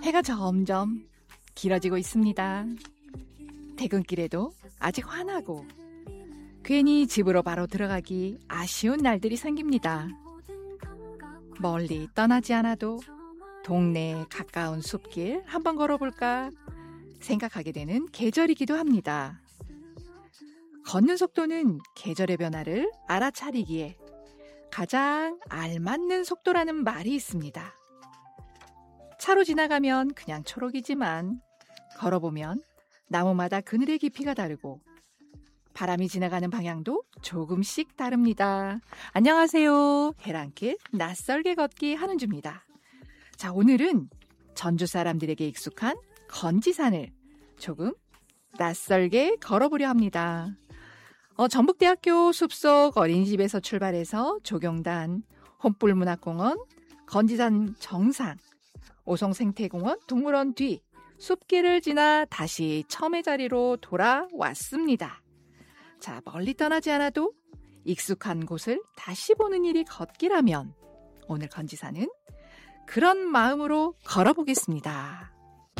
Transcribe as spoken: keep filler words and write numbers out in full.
해가 점점 길어지고 있습니다. 퇴근길에도 아직 환하고 괜히 집으로 바로 들어가기 아쉬운 날들이 생깁니다. 멀리 떠나지 않아도 동네에 가까운 숲길 한번 걸어볼까 생각하게 되는 계절이기도 합니다. 걷는 속도는 계절의 변화를 알아차리기에 가장 알맞는 속도라는 말이 있습니다. 차로 지나가면 그냥 초록이지만 걸어보면 나무마다 그늘의 깊이가 다르고 바람이 지나가는 방향도 조금씩 다릅니다. 안녕하세요. 해랑길 낯설게 걷기 한은주입니다. 자, 오늘은 전주 사람들에게 익숙한 건지산을 조금 낯설게 걸어보려 합니다. 어, 전북대학교 숲속 어린이집에서 출발해서 조경단, 혼불문학공원, 건지산 정상, 오송생태공원, 동물원 뒤 숲길을 지나 다시 처음의 자리로 돌아왔습니다. 자, 멀리 떠나지 않아도 익숙한 곳을 다시 보는 일이 걷기라면 오늘 건지산은 그런 마음으로 걸어보겠습니다.